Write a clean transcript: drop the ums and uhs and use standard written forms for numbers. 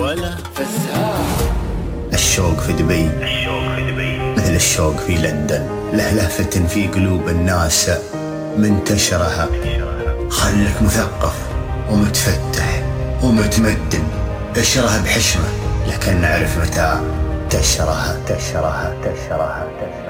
ولا الشوق في دبي مثل الشوق في لندن، له لهفة في قلوب الناس منتشرها. خلك مثقف ومتفتح ومتمدن، اشرها بحشمة لكن نعرف متى تشرها.